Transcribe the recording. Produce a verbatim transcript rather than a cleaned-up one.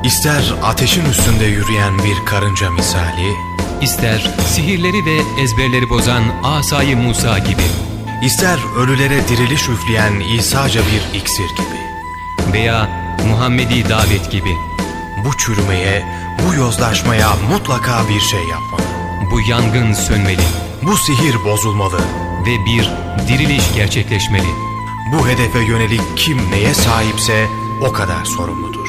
İster ateşin üstünde yürüyen bir karınca misali, İster sihirleri ve ezberleri bozan Asay-ı Musa gibi, İster ölülere diriliş üfleyen İsa'ca bir iksir gibi, veya Muhammedi davet gibi, bu çürümeye, bu yozlaşmaya mutlaka bir şey yapmalı. bu yangın sönmeli Bu sihir bozulmalı. ve bir diriliş gerçekleşmeli. Bu hedefe yönelik kim neye sahipse o kadar sorumludur.